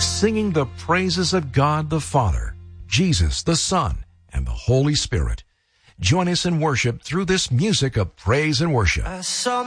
singing the praises of God the Father, Jesus the Son, and the Holy Spirit. Join us in worship through this music of praise and worship.